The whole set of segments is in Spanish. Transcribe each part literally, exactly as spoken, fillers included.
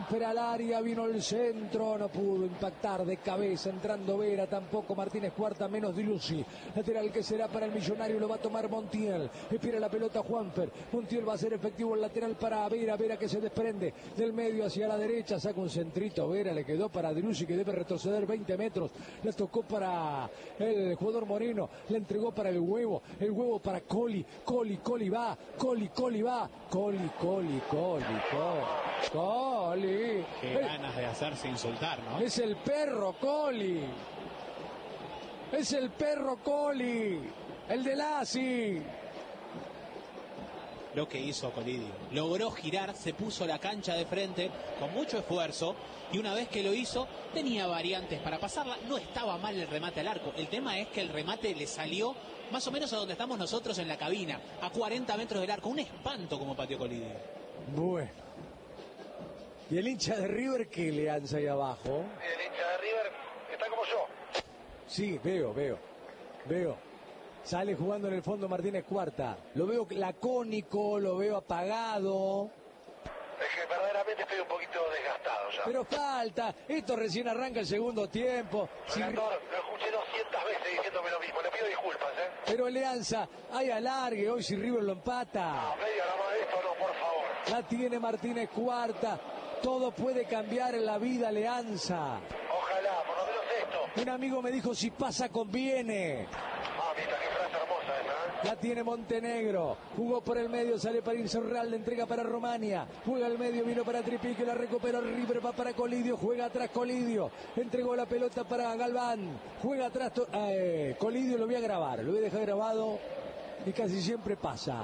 Juanfer al área, vino el centro, no pudo impactar de cabeza, entrando Vera, tampoco Martínez Cuarta, menos Di Lucy. Lateral que será para el Millonario, lo va a tomar Montiel. Espera la pelota Juanfer. Montiel va a ser efectivo el lateral para Vera, Vera que se desprende del medio hacia la derecha, saca un centrito, Vera le quedó para Di Lucy que debe retroceder veinte metros, la tocó para el jugador Moreno, le entregó para el huevo, el huevo para Coli, Coli, Coli va, Coli, Coli va, Coli, Coli, Coli, Coli, Coli. Qué el, ganas de hacerse insultar, ¿no? Es el perro Coli, es el perro Coli, el de Lassi. Lo que hizo Colidio, logró girar, se puso la cancha de frente con mucho esfuerzo y una vez que lo hizo tenía variantes para pasarla, no estaba mal el remate al arco, el tema es que el remate le salió más o menos a donde estamos nosotros en la cabina, a cuarenta metros del arco, un espanto como pateó Colidio. Bueno, y el hincha de River que le alza ahí abajo. El hincha de River está como yo. Sí, veo, veo, veo. Sale jugando en el fondo Martínez Cuarta. Lo veo lacónico, lo veo apagado. Es que verdaderamente estoy un poquito desgastado ya. Pero falta. Esto recién arranca el segundo tiempo. Relator, lo escuché doscientas veces diciéndome lo mismo. Le pido disculpas, ¿eh? Pero Alianza, hay alargue hoy si River lo empata. No, media hora más de esto, no, por favor. La tiene Martínez Cuarta. Todo puede cambiar en la vida, Alianza. Ojalá, por lo menos esto. Un amigo me dijo, si pasa, conviene. Ah, mira, qué frase hermosa esa, ¿eh? La tiene Montenegro, jugó por el medio, sale para Insaurralde, entrega para Romania, juega al medio, vino para Tripique, la recuperó River, va para Colidio, juega atrás Colidio, entregó la pelota para Galván, juega atrás eh, Colidio, lo voy a grabar, lo voy a dejar grabado y casi siempre pasa.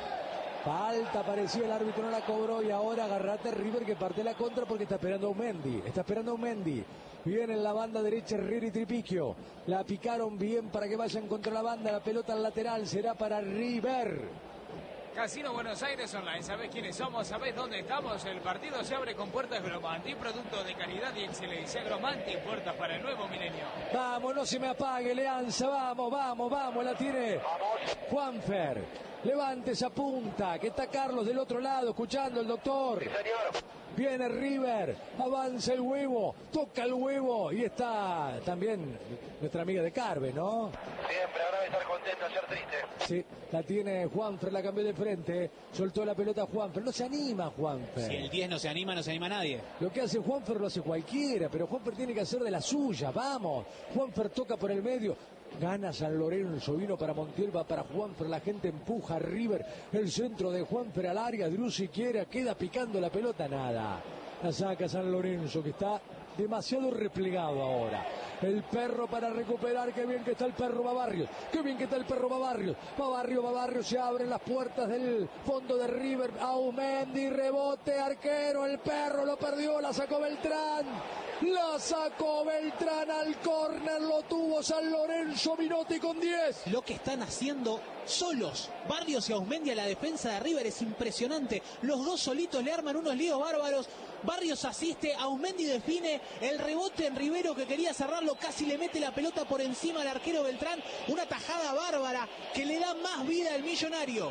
Falta, parecía el árbitro, no la cobró y ahora agarrate River que parte la contra porque está esperando a Mendy, está esperando a Mendy. Viene en la banda derecha Herrera y Tripiquio. La picaron bien para que vayan contra la banda. La pelota al lateral será para River. Casino Buenos Aires Online. ¿Sabés quiénes somos? ¿Sabés dónde estamos? El partido se abre con puertas Gromanti, producto de calidad y excelencia. Gromanti, puertas para el nuevo milenio. Vamos, no se me apague, Leanza. Vamos, vamos, vamos. La tiene Juanfer. Levante esa punta, que está Carlos del otro lado, escuchando el doctor. Sí, señor. Viene River, avanza el huevo, toca el huevo y está también nuestra amiga de Carve, ¿no? Siempre, ahora de estar contenta, ser triste. Sí, la tiene Juanfer, la cambió de frente, soltó la pelota Juanfer, no se anima Juanfer. Si el diez no se anima, no se anima nadie. Lo que hace Juanfer lo hace cualquiera, pero Juanfer tiene que hacer de la suya, vamos. Juanfer toca por el medio. Gana San Lorenzo, vino para Montiel, va para Juanfer, la gente empuja a River, el centro de Juanfer al área, Drew siquiera queda picando la pelota, nada. La saca San Lorenzo que está demasiado replegado ahora. El perro para recuperar, qué bien que está el perro Babarrios, qué bien que está el perro Babarrios. Babarrios, Babarrios, se abren las puertas del fondo de River. Aumendi, rebote, arquero, el perro lo perdió, la sacó Beltrán. La sacó Beltrán al córner, lo tuvo San Lorenzo, Minotti con diez. Lo que están haciendo solos Barrios y Aumendi a la defensa de River es impresionante. Los dos solitos le arman unos líos bárbaros. Barrios asiste, Aumendi define, el rebote en Rivero que quería cerrarlo, casi le mete la pelota por encima al arquero Beltrán. Una tajada bárbara que le da más vida al Millonario.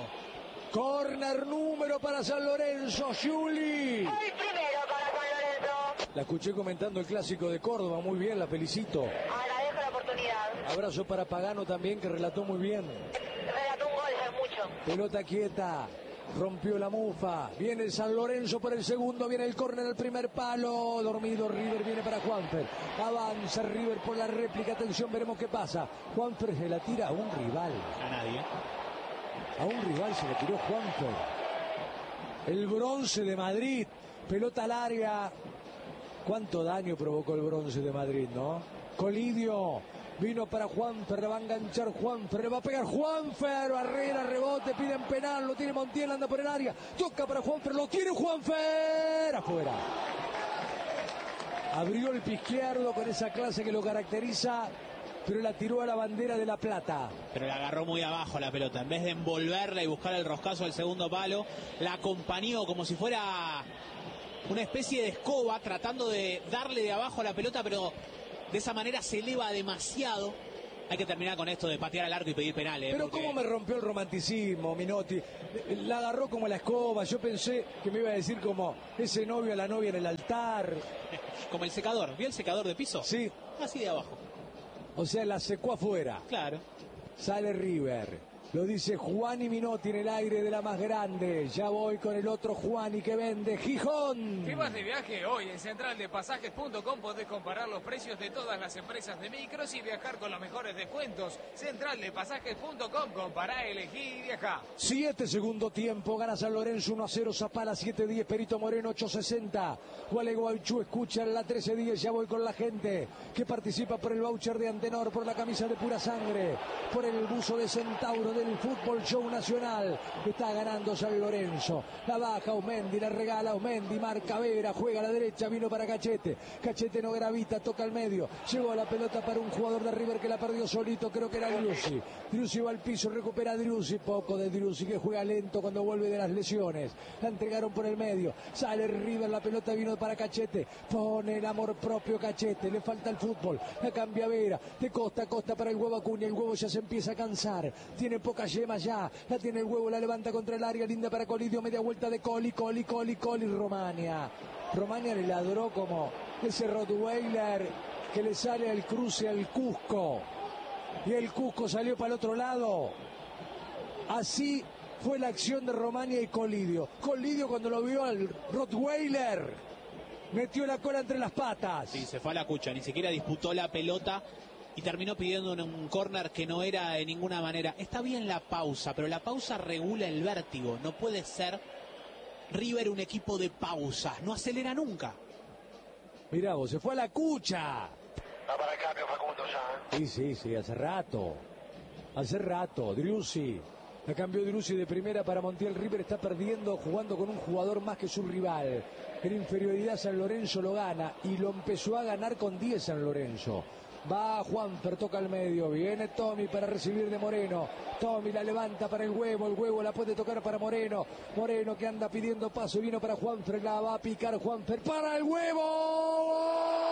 Corner número para San Lorenzo, Juli. El primero para San Lorenzo. La escuché comentando el clásico de Córdoba, muy bien, la felicito. Agradezco la oportunidad. Abrazo para Pagano también, que relató muy bien. Relató un gol, es mucho. Pelota quieta, rompió la mufa, viene el San Lorenzo por el segundo, viene el córner al primer palo, dormido River, viene para Juanfer, avanza River por la réplica, atención, veremos qué pasa. Juanfer se la tira a un rival. A nadie. A un rival se le tiró Juanfer. El Bronce de Madrid, pelota larga. ¿Cuánto daño provocó el Bronce de Madrid, no? Colidio, vino para Juanfer, le va a enganchar Juanfer, le va a pegar Juanfer, barrera, rebote, piden penal, lo tiene Montiel, anda por el área, toca para Juanfer, lo tiene Juanfer, afuera. Abrió el pie izquierdo con esa clase que lo caracteriza, pero la tiró a la bandera de La Plata. Pero la agarró muy abajo la pelota, en vez de envolverla y buscar el roscazo del segundo palo, la acompañó como si fuera una especie de escoba, tratando de darle de abajo a la pelota, pero de esa manera se eleva demasiado Hay que terminar con esto de patear al arco y pedir penales. Pero porque... cómo me rompió el romanticismo, Minotti. La agarró como la escoba. Yo pensé que me iba a decir como ese novio a la novia en el altar. Como el secador. ¿Vio el secador de piso? Sí. Así de abajo. O sea, la secó afuera. Claro. Sale River. Lo dice Juani Minotti en el aire de la más grande. Ya voy con el otro Juani que vende Gijón. ¿Qué vas de viaje? Hoy en central de pasajes punto com podés comparar los precios de todas las empresas de micros y viajar con los mejores descuentos. central de pasajes punto com, compará, elegí y viajá. Siete segundo tiempo, gana San Lorenzo uno a cero, Zapala siete diez, Perito Moreno ocho sesenta. Gualeguaychú escucha la trece diez, ya voy con la gente que participa por el voucher de Antenor, por la camisa de Pura Sangre, por el buzo de Centauro del Fútbol Show Nacional. Está ganando San Lorenzo. La baja Aumendi, la regala Aumendi, marca Vera, juega a la derecha, vino para Cachete. Cachete no gravita, toca al medio. Llegó la pelota para un jugador de River que la perdió solito, creo que era Driussi. Driussi va al piso, recupera a Driussi, poco de Driussi que juega lento cuando vuelve de las lesiones. La entregaron por el medio. Sale River, la pelota vino para Cachete. Pone el amor propio Cachete, le falta el fútbol. La cambia Vera, de costa a costa para el huevo Acuña. El huevo ya se empieza a cansar. Tiene poca yema ya, la tiene el huevo, la levanta contra el área, linda para Colidio, media vuelta de Coli, Coli, Coli, Coli, Romania. Romania le ladró como ese Rottweiler que le sale al cruce al Cusco. Y el Cusco salió para el otro lado. Así fue la acción de Romania y Colidio. Colidio cuando lo vio al Rottweiler, metió la cola entre las patas. Sí, se fue a la cucha, ni siquiera disputó la pelota. Y terminó pidiendo un córner que no era de ninguna manera. Está bien la pausa, pero la pausa regula el vértigo. No puede ser River un equipo de pausas. No acelera nunca. Mirá vos, se fue a la cucha. Va para el cambio Facundo ya, ¿eh? Sí, sí, sí, hace rato. Hace rato, Driussi. La cambió Driussi de primera para Montiel. River está perdiendo, jugando con un jugador más que su rival. En inferioridad San Lorenzo lo gana y lo empezó a ganar con diez San Lorenzo. Va Juanfer, toca al medio, viene Tommy para recibir de Moreno. Tommy la levanta para el huevo, el huevo la puede tocar para Moreno. Moreno que anda pidiendo paso, vino para Juanfer, la va a picar Juanfer para el huevo.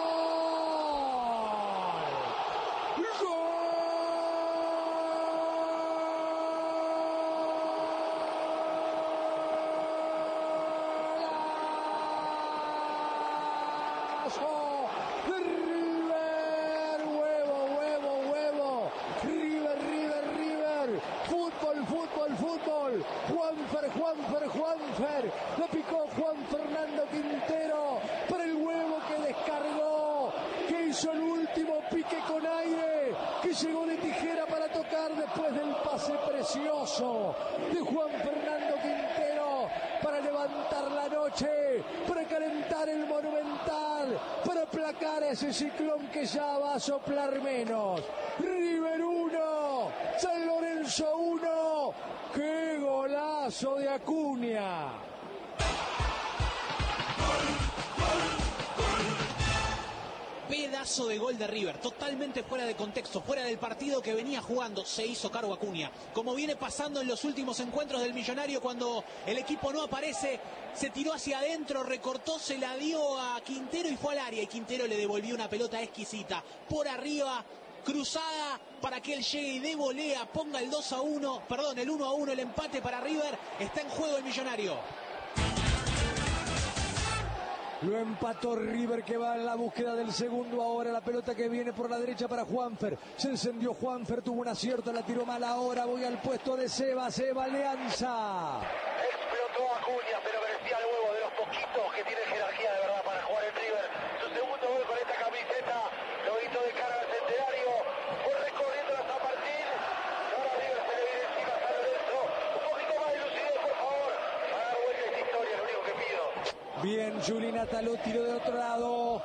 Juanfer, Juanfer, Juanfer, lo picó Juan Fernando Quintero para el huevo que descargó, que hizo el último pique con aire, que llegó de tijera para tocar después del pase precioso de Juan Fernando Quintero para levantar la noche, para calentar el Monumental, para aplacar a ese ciclón que ya va a soplar menos. River uno, San Lorenzo uno. ¡Qué golazo de Acuña! Pedazo de gol de River, totalmente fuera de contexto, fuera del partido que venía jugando. Se hizo cargo Acuña, como viene pasando en los últimos encuentros del Millonario, cuando el equipo no aparece, se tiró hacia adentro, recortó, se la dio a Quintero y fue al área, y Quintero le devolvió una pelota exquisita por arriba, cruzada, para que él llegue y de volea ponga el dos a uno, perdón, el uno a uno, el empate para River. Está en juego el Millonario. Lo empató River, que va en la búsqueda del segundo. Ahora la pelota que viene por la derecha para Juanfer. Se encendió Juanfer, tuvo un acierto, la tiró mal. Ahora voy al puesto de Seba, Seba Alianza. Explotó Acuña, pero merecía el huevo, de los poquitos que tiene jerarquía de verdad para jugar en River. Su segundo gol con esta camiseta, lo hizo de cara al centenario. Fue recorriendo la San Martín. Ahora River se le viene encima a San Lorenzo. Un poquito más de lucidez, por favor, para dar vuelta a esta historia, es lo único que pido. Bien, Julinata lo tiró del otro lado.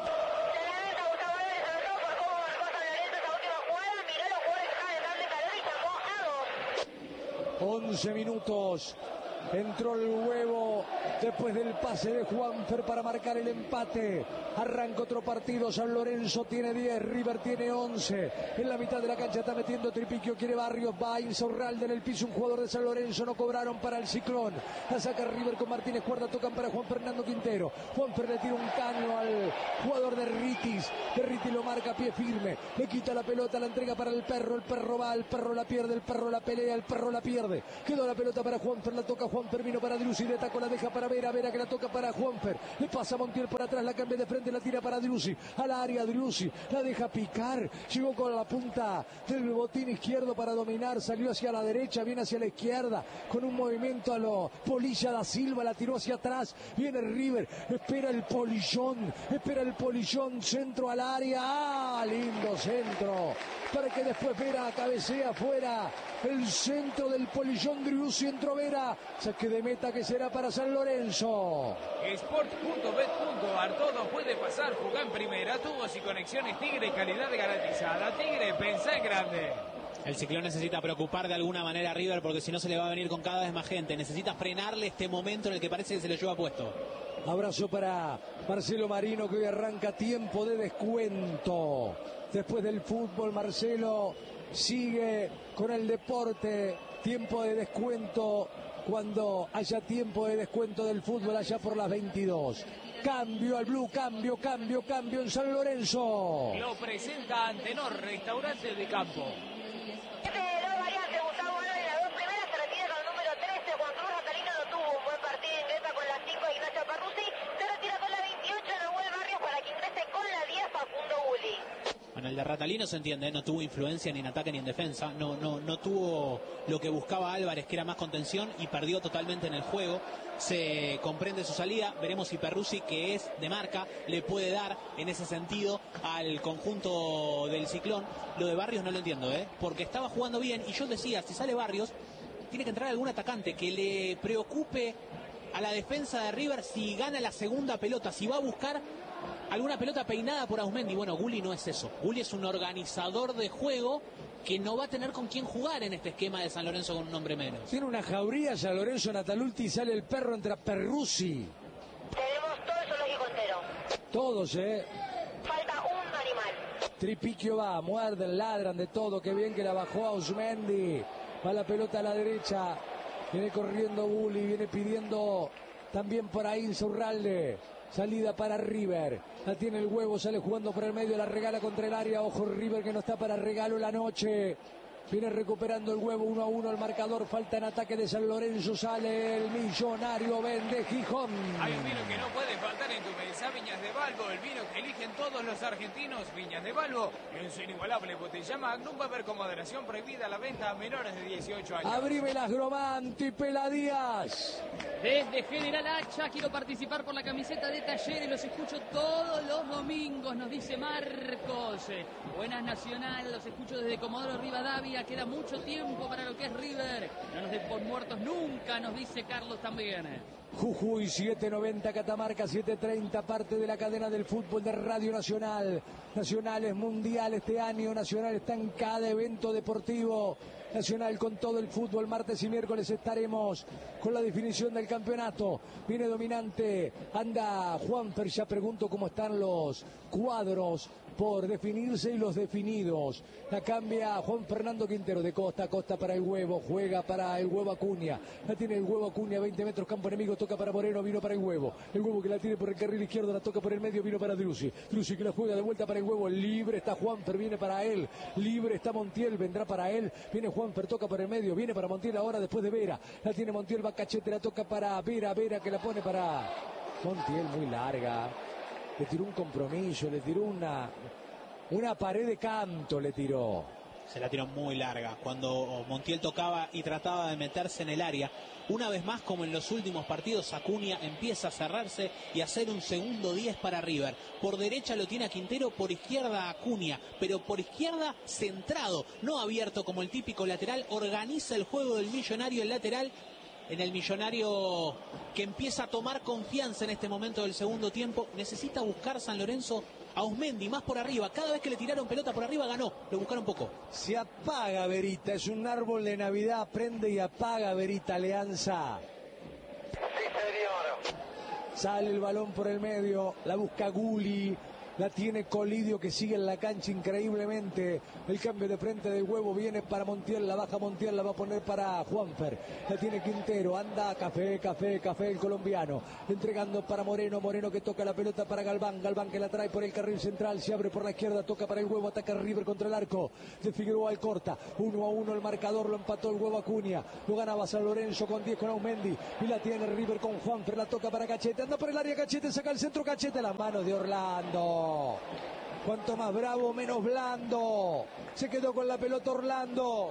once minutos Entró el huevo después del pase de Juanfer para marcar el empate. Arranca otro partido. San Lorenzo tiene diez, River tiene once. En la mitad de la cancha está metiendo Tripiquio, quiere Barrios, va Insaurralde en el piso, un jugador de San Lorenzo. No cobraron para el Ciclón. La saca River con Martínez Cuerda, tocan para Juan Fernando Quintero. Juanfer le tira un caño al jugador de Ritis. De Ritis lo marca a pie firme. Le quita la pelota, la entrega para el Perro. El Perro va, el Perro la pierde, el Perro la pelea, el Perro la pierde. Quedó la pelota para Juanfer, la toca Juanfer, vino para Driussi, de taco la deja para Vera, Vera que la toca para Juanfer. Le pasa a Montiel por atrás, la cambia de frente, la tira para Driussi. Al área Driussi, la deja picar. Llegó con la punta del botín izquierdo para dominar, salió hacia la derecha, viene hacia la izquierda. Con un movimiento a lo Polilla da Silva, la tiró hacia atrás. Viene River, espera el polillón, espera el polillón, centro al área. ¡Ah! Lindo centro. Para que después Vera cabecea afuera. El centro del polillón Driussi, entró Vera. Saque de meta que será para San Lorenzo. Sport punto bet punto ar, todo puede pasar. Jugá en primera, tubos y conexiones Tigre, calidad garantizada. Tigre, pensá en grande. El Ciclón necesita preocupar de alguna manera a River, porque si no se le va a venir con cada vez más gente. Necesita frenarle este momento en el que parece que se le lleva puesto. Abrazo para Marcelo Marino, que hoy arranca tiempo de descuento. Después del fútbol, Marcelo sigue con el deporte. Tiempo de descuento cuando haya tiempo de descuento del fútbol, allá por las veintidós. Cambio al blue, cambio, cambio, cambio en San Lorenzo. Lo presenta Antenor, restaurante de campo. Este de dos variantes, Gustavo Álvarez, las dos primeras se retira con el número trece, Juan Cruz Ratalino no tuvo un buen partido, ingresa con la cinco, Ignacio Parrusi, se retira con la veintiocho, Nahuel Barrios, para que ingrese con la diez, Facundo Bulli. Bueno, el de Ratalino se entiende, ¿eh? No tuvo influencia ni en ataque ni en defensa, no, no, no tuvo lo que buscaba Álvarez, que era más contención, y perdió totalmente en el juego. Se comprende su salida, veremos si Perruzzi, que es de marca, le puede dar en ese sentido al conjunto del Ciclón. Lo de Barrios no lo entiendo, ¿eh? Porque estaba jugando bien, y yo decía, si sale Barrios, tiene que entrar algún atacante que le preocupe a la defensa de River si gana la segunda pelota, si va a buscar alguna pelota peinada por Ausmendi. Bueno, Gulli no es eso. Gulli es un organizador de juego que no va a tener con quién jugar en este esquema de San Lorenzo con un hombre menos. Tiene una jauría San Lorenzo, Natalulti, y sale el Perro, entra Perruzzi. Tenemos todo el zoológico entero. Todos, ¿eh? Falta un animal. Tripiquio va, muerden, ladran de todo. Qué bien que la bajó Ausmendi. Va la pelota a la derecha. Viene corriendo Gulli, viene pidiendo también por ahí Insaurralde. Salida para River, la tiene el huevo, sale jugando por el medio, la regala contra el área. Ojo River, que no está para regalo la noche. Viene recuperando el huevo, uno a uno el marcador. Falta en ataque de San Lorenzo. Sale el millonario Vende Gijón. Hay un vino que no puede faltar en tu mesa, Viñas de Balbo, el vino que eligen todos los argentinos. Viñas de Balbo, en su inigualable botella Magnum, va a haber con moderación prohibida la venta a menores de dieciocho años. Abrime las Gromanti, Peladías. Desde General Hacha quiero participar por la camiseta de Talleres, los escucho todos los domingos, nos dice Marcos. Buenas Nacional, los escucho desde Comodoro Rivadavia, queda mucho tiempo para lo que es River. No nos den por muertos nunca, nos dice Carlos también. Jujuy siete noventa, Catamarca siete treinta, parte de la cadena del fútbol de Radio Nacional. Nacional es mundial este año, Nacional está en cada evento deportivo. Nacional con todo el fútbol, martes y miércoles estaremos con la definición del campeonato. Viene dominante, anda Juanfer, ya pregunto cómo están los cuadros por definirse y los definidos. La cambia Juan Fernando Quintero, de costa a costa para el huevo, juega para el huevo Acuña, la tiene el huevo Acuña, veinte metros campo enemigo, toca para Moreno, vino para el huevo, el huevo que la tiene por el carril izquierdo, la toca por el medio, vino para Driussi, Driussi que la juega de vuelta para el huevo, libre está Juanfer, viene para él, libre está Montiel, vendrá para él, viene Juanfer, toca por el medio, viene para Montiel ahora después de Vera, la tiene Montiel, va Cachete, la toca para Vera, Vera que la pone para Montiel, muy larga, le tiró un compromiso, le tiró una una pared de canto, le tiró. Se la tiró muy larga cuando Montiel tocaba y trataba de meterse en el área. Una vez más, como en los últimos partidos, Acuña empieza a cerrarse y a hacer un segundo diez para River. Por derecha lo tiene a Quintero, por izquierda Acuña, pero por izquierda centrado, no abierto como el típico lateral. Organiza el juego del Millonario, el lateral, en el Millonario que empieza a tomar confianza en este momento del segundo tiempo. Necesita buscar San Lorenzo a Ausmendi más por arriba. Cada vez que le tiraron pelota por arriba ganó, lo buscaron poco. Se apaga Verita, es un árbol de Navidad, prende y apaga Verita, Alianza. Sale el balón por el medio, la busca Gulli. La tiene Colidio, que sigue en la cancha increíblemente. El cambio de frente de Huevo viene para Montiel. La baja Montiel, la va a poner para Juanfer. La tiene Quintero. Anda Café, Café, Café el colombiano. Entregando para Moreno. Moreno que toca la pelota para Galván. Galván que la trae por el carril central. Se abre por la izquierda. Toca para el Huevo. Ataca River contra el arco de Figueroa al corta. Uno a uno el marcador. Lo empató el Huevo Acuña. Lo ganaba San Lorenzo con diez con Aumendi. Y la tiene River con Juanfer. La toca para Cachete. Anda por el área Cachete. Saca el centro Cachete. Las manos de Orlando. Cuanto más bravo, menos blando. Se quedó con la pelota Orlando.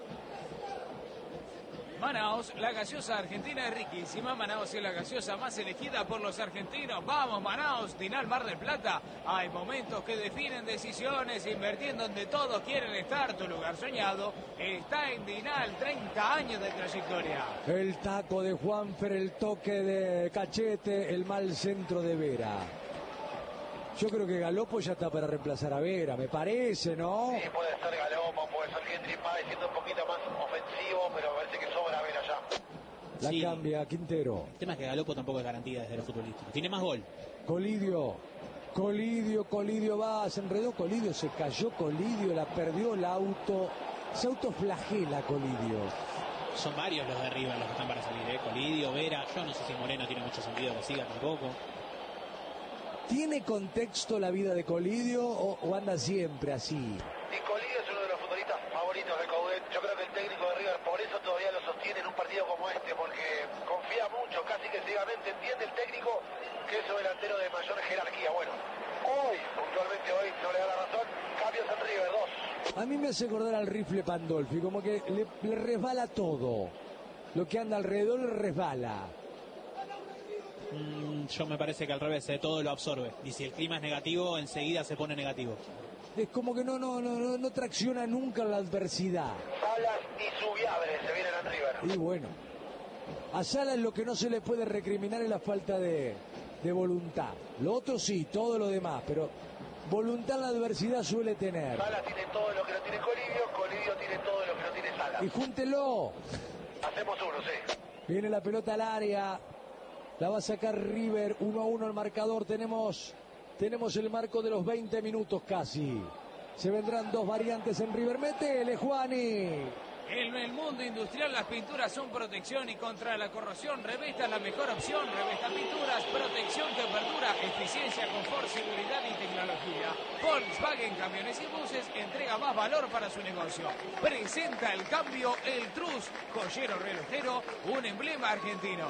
Manaos, la gaseosa argentina es riquísima. Manaos es la gaseosa más elegida por los argentinos. Vamos, Manaos, Tinal Mar del Plata. Hay momentos que definen decisiones, invirtiendo donde todos quieren estar. Tu lugar soñado está en Dinal, treinta años de trayectoria. El taco de Juanfer, el toque de Cachete, el mal centro de Vera. Yo creo que Galopo ya está para reemplazar a Vera, me parece, ¿no? Sí, puede ser Galopo, puede ser Hendrik Páez siendo un poquito más ofensivo, pero me parece que sobra Vera ya. La Sí. cambia Quintero. El tema es que Galopo tampoco es garantía desde los futbolistas. Tiene más gol. Colidio, Colidio, Colidio va, se enredó Colidio, se cayó Colidio, la perdió el auto, se autoflagela Colidio. Son varios los de arriba los que están para salir, ¿eh? Colidio, Vera. Yo no sé si Moreno tiene mucho sentido que siga tampoco. ¿Tiene contexto la vida de Colidio o, o anda siempre así? Y Colidio es uno de los futbolistas favoritos de Coudet. Yo creo que el técnico de River por eso todavía lo sostiene en un partido como este, porque confía mucho, casi que ciegamente entiende el técnico que es un delantero de mayor jerarquía. Bueno, hoy, puntualmente hoy, no le da la razón, cambios en River, dos. A mí me hace acordar al rifle Pandolfi, como que le, le resbala todo. Lo que anda alrededor le resbala. Mm, yo me parece que al revés, ¿eh? Todo lo absorbe. Y si el clima es negativo, enseguida se pone negativo. Es como que no, no, no, no, no tracciona nunca la adversidad. Salas y Subiabre se vienen a River. Y bueno, a Salas lo que no se le puede recriminar es la falta de, de voluntad. Lo otro sí, todo lo demás, pero voluntad la adversidad suele tener. Salas tiene todo lo que no tiene Colidio, Colidio tiene todo lo que no tiene Salas. Y júntelo. Hacemos uno, sí. Viene la pelota al área. La va a sacar River, uno a uno el marcador. Tenemos, tenemos el marco de los veinte minutos casi. Se vendrán dos variantes en River. Métele, Juani. En el mundo industrial las pinturas son protección y contra la corrosión. Revesta la mejor opción. Revesta pinturas, protección, temperatura, eficiencia, confort, seguridad y tecnología. Volkswagen Camiones y Buses entrega más valor para su negocio. Presenta el cambio El Trus, joyero relojero, un emblema argentino.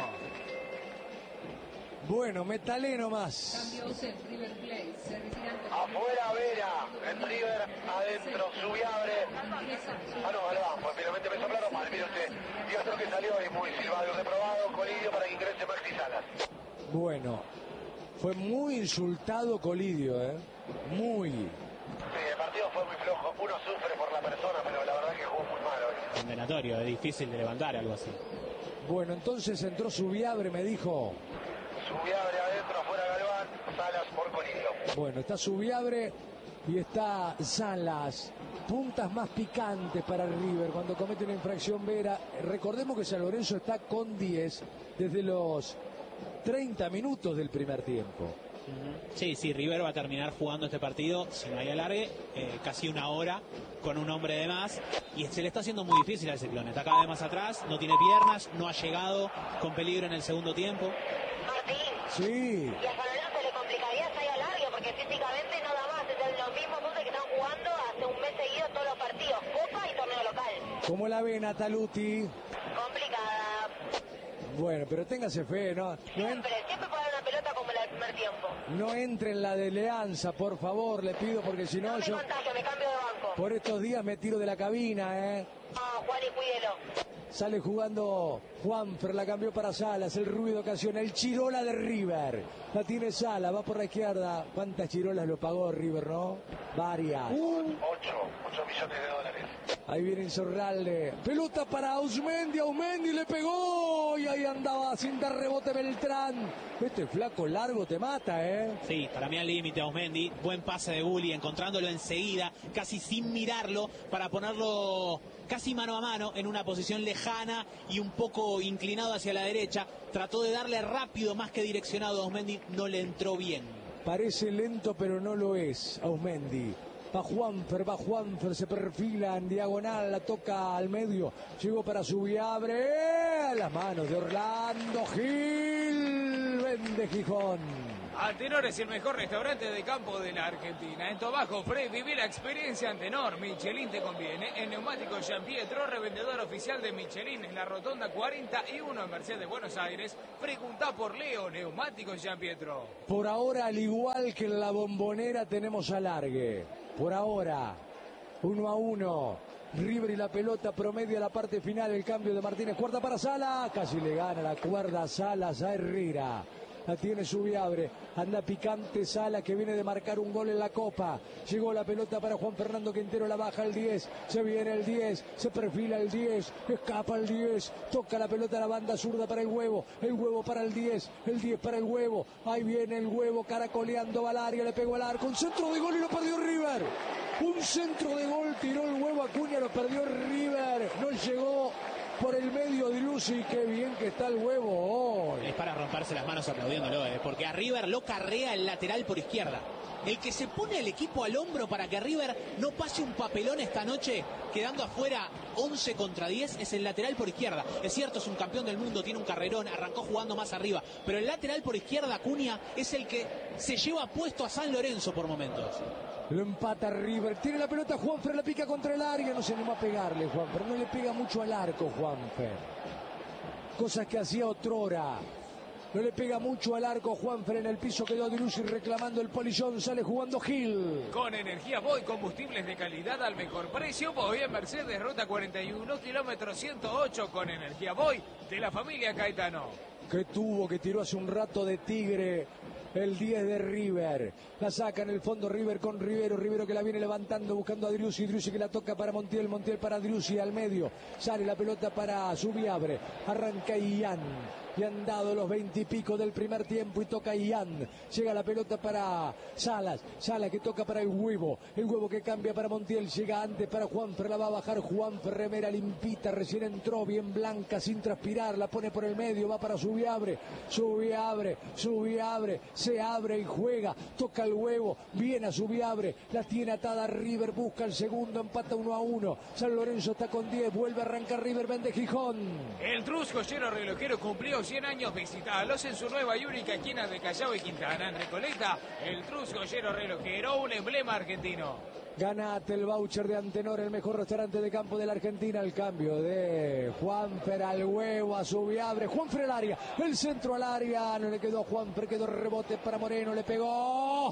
Bueno, metale nomás. Cambios en River Plate. Se retiran con Afuera Vera, en River, adentro Subiabre. Ah, no, Galván, pues finalmente me soplaron mal, mire usted. Y otro que salió y muy silbado y reprobado, Colidio para que ingrese Maxi Salas. Bueno, fue muy insultado Colidio, ¿eh? Muy. Sí, el partido fue muy flojo. Uno sufre por la persona, pero la verdad que jugó muy mal hoy. Condenatorio, es difícil de levantar algo así. Bueno, entonces entró Subiabre, me dijo. Subiabre adentro, afuera Galván, Salas por Colidio. Bueno, está Subiabre y está Salas. Puntas más picantes para River cuando comete una infracción Vera. Recordemos que San Lorenzo está con diez desde los treinta minutos del primer tiempo. Sí, sí, River va a terminar jugando este partido, si no hay alargue, eh, casi una hora con un hombre de más. Y se le está haciendo muy difícil al Ciclón. Está cada vez más atrás, no tiene piernas, no ha llegado con peligro en el segundo tiempo. Martín, Sí, y a San Lorenzo le complicaría si hay alargue porque físicamente no da más. Es los mismos once que están jugando hace un mes seguido todos los partidos, Copa y torneo local. ¿cómo la ve Nataluti? Complicada. Bueno, pero téngase fe, ¿no? No, en- Siempre, siempre puede haber una pelota como la del primer tiempo. no entre en la de Leanza, por favor, le pido, porque si no No me yo contagio, me cambio de banco. por estos días me tiro de la cabina, ¿eh? No, Juan, y cuídelo. Sale jugando Juanfer, la cambió para Salas, el ruido ocasiona el Chirola de River. La tiene Salas, va por la izquierda. ¿Cuántas chirolas lo pagó River, no? Varias. Ocho, ocho millones de dólares. Ahí viene Insaurralde. Pelota para Ausmendi. Ausmendi le pegó. Y ahí andaba sin dar rebote Beltrán. Este flaco largo te mata, ¿eh? Sí, para mí al límite Ausmendi. Buen pase de Gulli, encontrándolo enseguida, casi sin mirarlo, para ponerlo casi mano a mano en una posición lejana y un poco inclinado hacia la derecha. Trató de darle rápido más que direccionado a Ausmendi. No le entró bien. Parece lento, pero no lo es Ausmendi. Va Juanfer, va Juanfer, se perfila en diagonal, la toca al medio, llegó para Subiabre, a las manos de Orlando Gil, vende Gijón. Antenor es el mejor restaurante de campo de la Argentina. En tu abajo, Fred, viví la experiencia Antenor. Michelin te conviene. En Neumáticos Jean Pietro, revendedor oficial de Michelin en la Rotonda cuarenta y uno en Mercedes, Buenos Aires. Preguntá por Leo, Neumáticos Jean Pietro. Por ahora, al igual que en la Bombonera, tenemos alargue. Por ahora, uno a uno. River y la pelota promedia la parte final. El cambio de Martínez. Cuarta para Sala. Casi le gana la cuerda Salas a Herrera. La tiene Subiabre, anda picante Sala, que viene de marcar un gol en la Copa. Llegó la pelota para Juan Fernando Quintero, la baja el diez, se viene el diez, se perfila el diez, escapa el diez, toca la pelota a la banda zurda para el Huevo, el Huevo para el diez, el diez para el Huevo, ahí viene el Huevo caracoleando, va al área, le pegó al arco, un centro de gol y lo perdió River. Un centro de gol, tiró el Huevo Acuña, lo perdió River, no llegó por el medio de Lucy. Qué bien que está el Huevo hoy. Es para romperse las manos aplaudiéndolo, ¿eh? Porque a River lo carrea el lateral por izquierda. El que se pone al equipo al hombro para que River no pase un papelón esta noche, quedando afuera once contra diez, es el lateral por izquierda. Es cierto, es un campeón del mundo, tiene un carrerón, arrancó jugando más arriba, pero el lateral por izquierda, Acuña, es el que se lleva puesto a San Lorenzo por momentos. Lo empata River, tiene la pelota Juanfer, la pica contra el área, no se anima a pegarle Juanfer, no le pega mucho al arco Juanfer, cosas que hacía otrora. No le pega mucho al arco Juanfer, en el piso quedó Di Lucy reclamando el polillón, sale jugando Gil. Con energía Boy, combustibles de calidad al mejor precio. Boy en Mercedes, ruta cuarenta y uno, kilómetro ciento ocho, con energía Boy de la familia Caetano. Que tuvo, que tiró hace un rato de Tigre el diez de River. La saca en el fondo River con Rivero. Rivero que la viene levantando buscando a Driussi. Driussi que la toca para Montiel. Montiel para Driussi al medio. Sale la pelota para Subiabre. Arranca Ian. Le han dado los veintipico del primer tiempo y toca Ian. Llega la pelota para Salas. Salas que toca para el Huevo. El Huevo que cambia para Montiel. Llega antes para Juanfer. La va a bajar Juanfer. Remera limpita. Recién entró bien blanca sin transpirar. La pone por el medio. Va para Subiabre. Subiabre. Subiabre. Se abre y juega. Toca el Huevo. Viene a Subiabre. La tiene atada River. Busca el segundo. Empata uno a uno. San Lorenzo está con diez. Vuelve a arrancar River. Vende Gijón. El Trus Joyero Relojero cumplió cien años. Visitalos en su nueva y única esquina de Callao y Quintana. En Recoleta, el Trus Joyero Relojero, un emblema argentino. Ganate el voucher de Antenor, el mejor restaurante de campo de la Argentina. El cambio de Juanfer al Huevo, a Subiabre. Juanfer al área, el centro al área. No le quedó a Juanfer, quedó rebote para Moreno. Le pegó.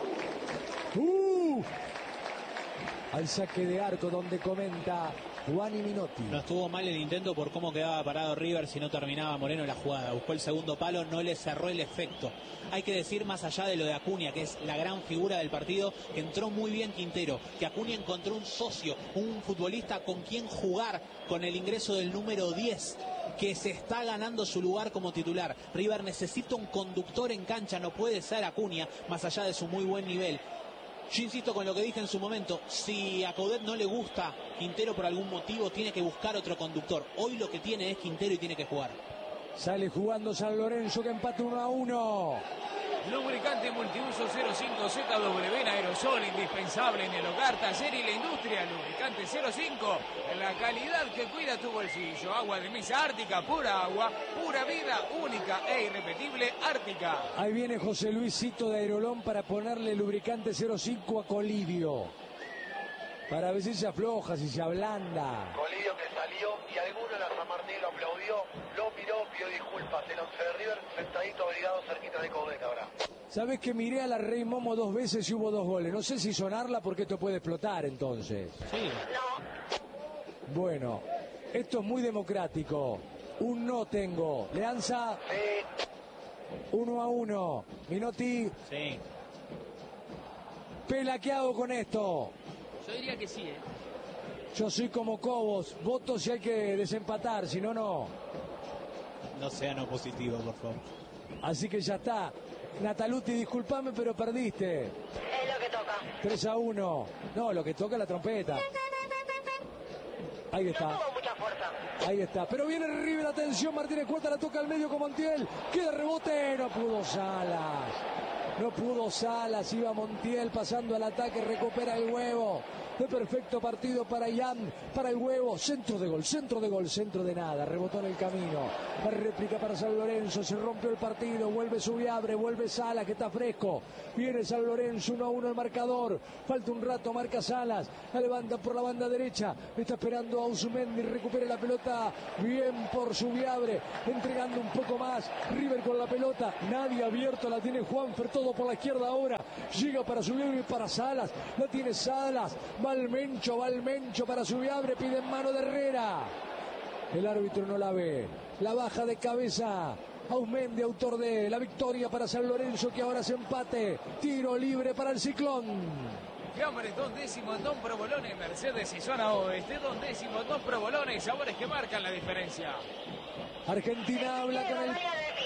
Uh, al saque de arco donde comenta Juan y Minotti. No estuvo mal el intento por cómo quedaba parado River si no terminaba Moreno la jugada. Buscó el segundo palo, no le cerró el efecto. Hay que decir, más allá de lo de Acuña, que es la gran figura del partido, que entró muy bien Quintero, que Acuña encontró un socio, un futbolista con quien jugar con el ingreso del número diez, que se está ganando su lugar como titular. River necesita un conductor en cancha, no puede ser Acuña, más allá de su muy buen nivel. Yo insisto con lo que dije en su momento, si a Coudet no le gusta Quintero por algún motivo, tiene que buscar otro conductor. Hoy lo que tiene es Quintero y tiene que jugar. Sale jugando San Lorenzo, que empata uno a uno. Lubricante multiuso cero cinco Z W en aerosol, indispensable en el hogar, taller y la industria. Lubricante cero cinco, la calidad que cuida tu bolsillo. Agua de mesa Ártica, pura agua, pura vida, única e irrepetible Ártica. Ahí viene José Luisito de Aerolón para ponerle lubricante cero cinco a Colidio, para ver si se afloja, si se ablanda. Colidio que salió y alguno en la San Martín lo aplaudió, lo miró, pidió disculpas. El once de River sentadito obligado cerquita de Coudet ahora. Sabés que miré a la Rey Momo dos veces y hubo dos goles. No sé si sonarla porque esto puede explotar entonces. Sí. Bueno, esto es muy democrático. Un no tengo. Leanza. Sí. Uno a uno. Minotti. Sí. Pela, ¿qué hago con esto? Yo diría que sí, ¿eh? Yo soy como Cobos, voto si hay que desempatar, si no, no. No sean opositivos, por favor. Así que ya está. Nataluti, discúlpame, pero perdiste. Es lo que toca. tres a uno. No, lo que toca es la trompeta. Ahí No está. tuvo mucha fuerza. Ahí está. Pero viene River, atención, Martínez Cuarta, la toca al medio con Montiel. Queda rebote, no pudo Salas. No pudo Salas, iba Montiel pasando al ataque, recupera el huevo. De perfecto partido para Ian, para el huevo, centro de gol, centro de gol, centro de nada, rebotó en el camino. La réplica para San Lorenzo, se rompió el partido, vuelve Subiabre, vuelve Salas que está fresco. Viene San Lorenzo, uno a uno el marcador. Falta un rato, marca Salas, la levanta por la banda derecha, está esperando a Usumendi, recupera la pelota, bien por Subiabre, entregando un poco más. River con la pelota, nadie abierto, la tiene Juanfer, todo por la izquierda ahora. Llega para Subiabre y para Salas, la tiene Salas. Va el Mencho, va el Mencho para Subiabre, pide en mano de Herrera. El árbitro no la ve, la baja de cabeza. Ausmendi, autor de la victoria para San Lorenzo, que ahora se empate. Tiro libre para el Ciclón. Fiambres, dos décimos, dos provolones, Mercedes y zona oeste, dos décimos, dos provolones, sabores que marcan la diferencia. Argentina habla con el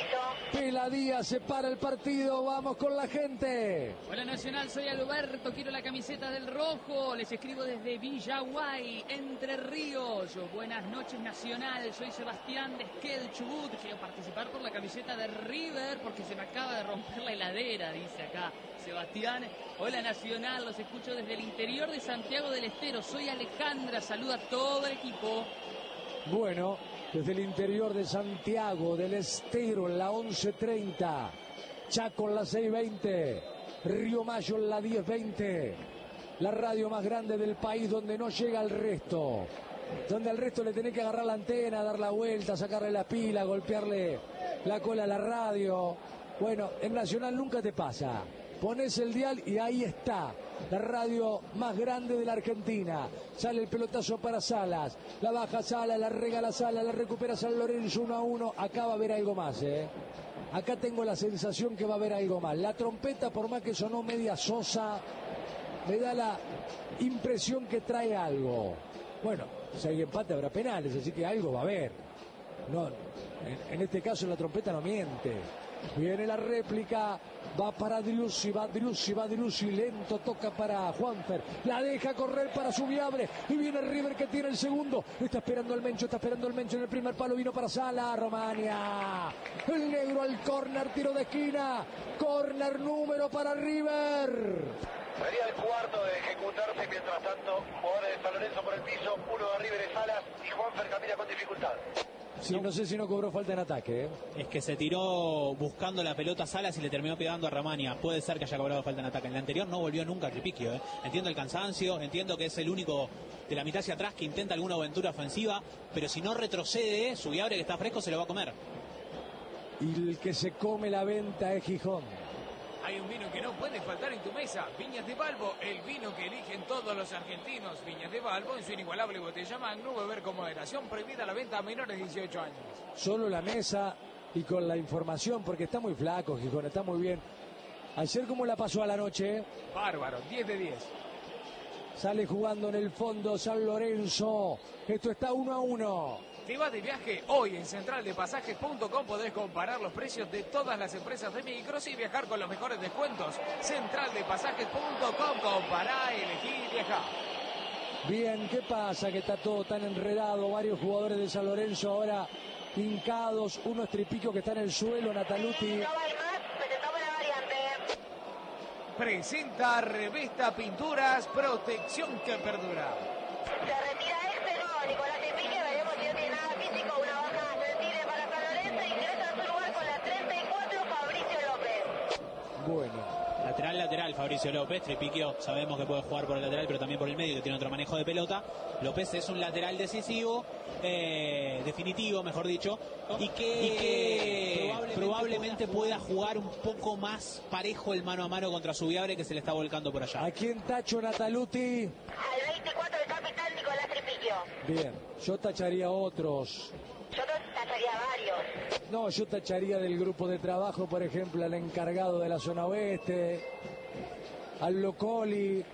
Peladía, se para el partido, vamos con la gente. Hola Nacional, soy Alberto, quiero la camiseta del rojo, les escribo desde Villaguay, Entre Ríos. Buenas noches Nacional, soy Sebastián de Esquel, Chubut, quiero participar por la camiseta de River porque se me acaba de romper la heladera, dice acá Sebastián. Hola Nacional, los escucho desde el interior de Santiago del Estero, soy Alejandra, saluda a todo el equipo. Bueno, desde el interior de Santiago del Estero en la once treinta, Chaco en la seis veinte, Río Mayo en la diez veinte, la radio más grande del país donde no llega el resto, donde al resto le tenés que agarrar la antena, dar la vuelta, sacarle la pila, golpearle la cola a la radio. Bueno, en Nacional nunca te pasa. Pones el dial y ahí está, la radio más grande de la Argentina. Sale el pelotazo para Salas, la baja Salas, la regala Salas, la recupera San Lorenzo uno a uno. Acá va a haber algo más, ¿eh? Acá tengo la sensación que va a haber algo más. La trompeta, por más que sonó media sosa, me da la impresión que trae algo. Bueno, si hay empate habrá penales, así que algo va a haber. No, en, en este caso la trompeta no miente. Viene la réplica, va para Driussi, va Driussi, va Driussi, lento, toca para Juanfer, la deja correr para Subiabre, y viene River que tiene el segundo, está esperando el Mencho, está esperando el Mencho en el primer palo, vino para Sala, Romania, el negro al córner, tiro de esquina, córner número para River. Sería el cuarto de ejecutarse, mientras tanto, jugadores de San Lorenzo por el piso, uno de River es Salas y Juanfer camina con dificultad. Sí, no sé si no cobró falta en ataque, ¿eh? Es que se tiró buscando la pelota a Salas y le terminó pegando a Ramania. Puede ser que haya cobrado falta en ataque. En la anterior no volvió nunca a Tripiquio, ¿eh? Entiendo el cansancio, entiendo que es el único de la mitad hacia atrás que intenta alguna aventura ofensiva, pero si no retrocede, Subiabre que está fresco se lo va a comer. Y el que se come la venta es Gijón. Hay un vino que no puede faltar en tu mesa, Viñas de Balbo, el vino que eligen todos los argentinos. Viñas de Balbo en su inigualable botella Magnum, beber con moderación, prohibida la venta a menores de dieciocho años. Solo la mesa y con la información, porque está muy flaco Gijón, está muy bien. Ayer, ¿cómo la pasó a la noche? Bárbaro, diez de diez. Sale jugando en el fondo San Lorenzo. Esto está uno a uno. Te vas de viaje hoy en central de pasajes punto com. Podés comparar los precios de todas las empresas de micros y viajar con los mejores descuentos. central de pasajes punto com. Compará, elegí y viajá. Bien, ¿qué pasa? Que está todo tan enredado. Varios jugadores de San Lorenzo ahora hincados. Uno es Tripiquio que está en el suelo. Nataluti. No va más, presentamos la variante. Presenta Revesta Pinturas, protección que perdura. Se retira este no, Nicolás Tripiquio, veremos si no tiene nada físico, una baja sensible para San Lorenzo, ingresa a su lugar con la treinta y cuatro, Fabricio López. Bueno. Lateral, lateral, Fabricio López. Tripiquio sabemos que puede jugar por el lateral, pero también por el medio, que tiene otro manejo de pelota. López es un lateral decisivo, eh, definitivo, mejor dicho, y que, y que probablemente, probablemente pueda jugar un poco más parejo el mano a mano contra Subiabre, que se le está volcando por allá. ¿A quién tacho, Nataluti? Al veinticuatro, el capitán Nicolás Tripiquio. Bien, yo tacharía otros. Yo tacharía varios. No, yo tacharía del grupo de trabajo, por ejemplo, al encargado de la zona oeste, al Locoli,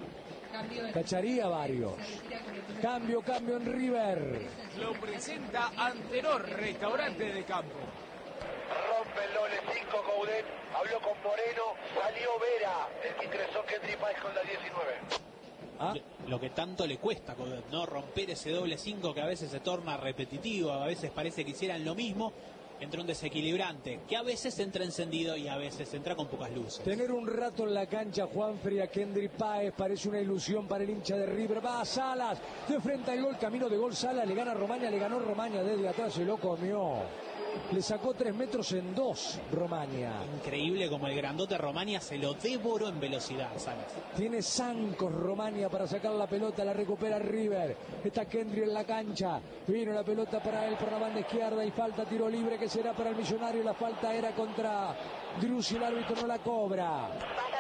Cacharía varios. Cambio, cambio en River. Lo presenta Antenor, restaurante de campo. Rompe el doble cinco, Coudet. Habló con Moreno. Salió Vera. El que ingresó Kendry Páez con la diecinueve. ¿Ah? Lo que tanto le cuesta, ¿no? Romper ese doble cinco que a veces se torna repetitivo, a veces parece que hicieran lo mismo. Entra un desequilibrante que a veces entra encendido y a veces entra con pocas luces. Tener un rato en la cancha Juanfer y a Kendry Páez parece una ilusión para el hincha de River. Va a Salas, de frente al gol, camino de gol Salas, le gana a Romaña, le ganó Romaña desde atrás, se lo comió. Le sacó tres metros en dos Romaña. Increíble como el grandote Romaña se lo devoró en velocidad, Salas. Tiene zancos Romaña para sacar la pelota, la recupera River. Está Kendry en la cancha. Vino la pelota para él por la banda izquierda y falta, tiro libre que será para el Millonario. La falta era contra Driussi, el árbitro no la cobra.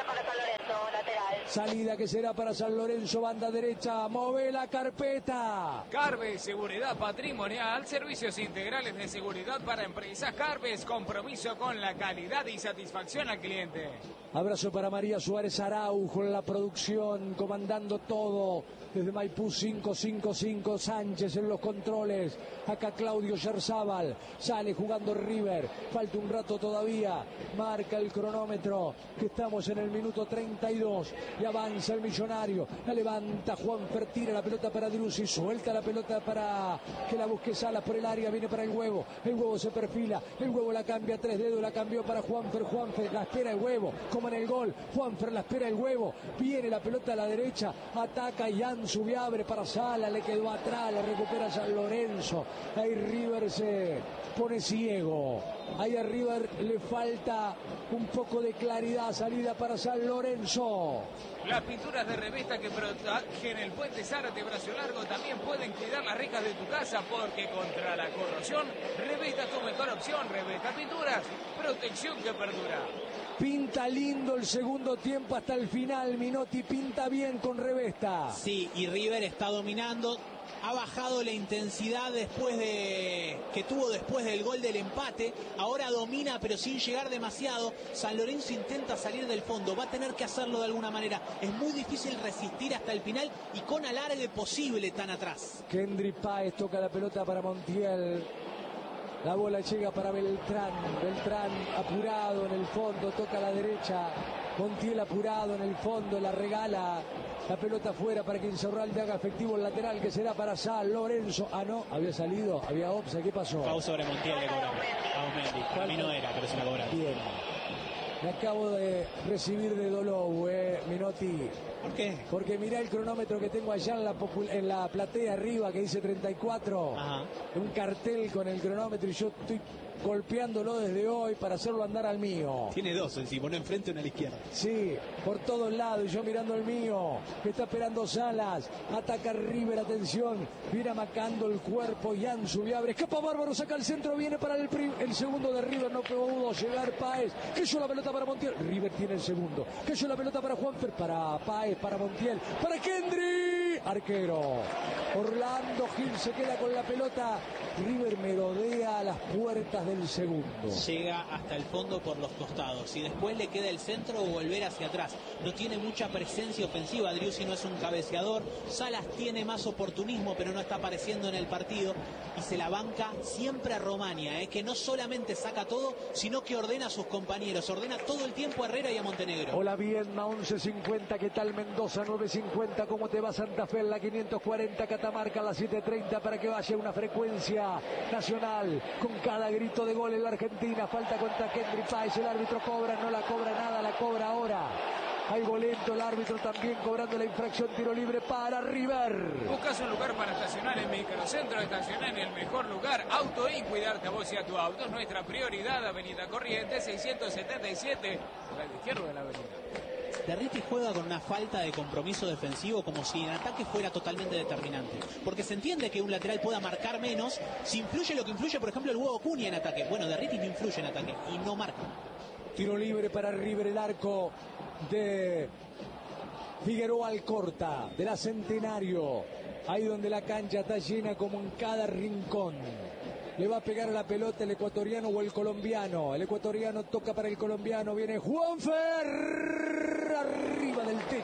Salida que será para San Lorenzo, banda derecha, mueve la carpeta. Carves, seguridad patrimonial, servicios integrales de seguridad para empresas. Carves, compromiso con la calidad y satisfacción al cliente. Abrazo para María Suárez Araujo en la producción, comandando todo. Desde Maipú cinco cinco cinco, Sánchez en los controles. Acá Claudio Yerzábal, sale jugando River. Falta un rato todavía, marca el cronómetro, que estamos en el minuto treinta y dos. Y avanza el Millonario, la levanta Juanfer, tira la pelota para Driussi, suelta la pelota para que la busque Salas por el área, viene para el Huevo. El Huevo se perfila, el Huevo la cambia a tres dedos, la cambió para Juanfer. Juanfer la espera el Huevo, como en el gol. Juanfer la espera el Huevo, viene la pelota a la derecha, ataca y Ansu abre para Salas, le quedó atrás, la recupera San Lorenzo. Ahí River se pone ciego. Ahí a River le falta un poco de claridad. Salida para San Lorenzo. Las pinturas de Revesta que protegen el puente Zárate Brazo Largo también pueden cuidar las rejas de tu casa, porque contra la corrosión, Revesta es tu mejor opción. Revesta Pinturas, protección que perdura. Pinta lindo el segundo tiempo hasta el final. Minotti pinta bien con Revesta. Sí, y River está dominando. Ha bajado la intensidad después de que tuvo después del gol del empate. Ahora domina, pero sin llegar demasiado. San Lorenzo intenta salir del fondo. Va a tener que hacerlo de alguna manera. Es muy difícil resistir hasta el final y con alargue posible tan atrás. Kendry Páez toca la pelota para Montiel. La bola llega para Beltrán. Beltrán apurado en el fondo, toca a la derecha. Montiel apurado en el fondo, la regala. La pelota fuera para que Insaurralde haga efectivo el lateral, que será para San Lorenzo. Ah, no, había salido, había Opsa, ¿qué pasó? Pau sobre Montiel le cobraron. A Aumendi. Para mí no era, pero se la cobraron. Bien. Me acabo de recibir de Dolou, eh, Minotti. ¿Por qué? Porque mirá el cronómetro que tengo allá en la, en la platea arriba, que dice treinta y cuatro. Ajá. Un cartel con el cronómetro y yo estoy golpeándolo desde hoy para hacerlo andar al mío. Tiene dos encima, uno enfrente y uno a la izquierda. Sí, por todos lados, y yo mirando el mío, que está esperando Salas, ataca River, atención, viene amacando el cuerpo, Ansu abre, escapa Bárbaro, saca el centro, viene para el, el segundo de River, no pudo llegar Páez, que yo la pelota para Montiel, River tiene el segundo, que yo la pelota para Juanfer, para Páez, para Montiel, para Kendry, arquero, Orlando Gil se queda con la pelota, River merodea a las puertas del segundo. Llega hasta el fondo por los costados y después le queda el centro o volver hacia atrás. No tiene mucha presencia ofensiva. Driussi no es un cabeceador. Salas tiene más oportunismo, pero no está apareciendo en el partido. Y se la banca siempre a Romaña, ¿eh? Que no solamente saca todo, sino que ordena a sus compañeros. Ordena todo el tiempo a Herrera y a Montenegro. Hola Viedma, once cincuenta. ¿Qué tal Mendoza? nueve cincuenta. ¿Cómo te va Santa Fe en la quinientos cuarenta? Catamarca la siete treinta para que vaya una frecuencia nacional con cada grito de gol en la Argentina. Falta contra Kendry Páez. El árbitro cobra, no la cobra nada, la cobra ahora. Algo lento el árbitro también cobrando la infracción. Tiro libre para River. Buscas un lugar para estacionar en Microcentro. Estacionar en el mejor lugar. Auto y cuidarte a vos y a tu auto es nuestra prioridad. Avenida Corrientes seiscientos setenta y siete. A la izquierda de la avenida. Derriti juega con una falta de compromiso defensivo, como si en ataque fuera totalmente determinante. Porque se entiende que un lateral pueda marcar menos si influye lo que influye, por ejemplo, el Huevo Cunha en ataque. Bueno, Derriti no influye en ataque y no marca. Tiro libre para River, el arco de Figueroa Alcorta, de la Centenario. Ahí donde la cancha está llena como en cada rincón. Le va a pegar a la pelota el ecuatoriano o el colombiano. El ecuatoriano toca para el colombiano. Viene Juanfer. Arriba del techo.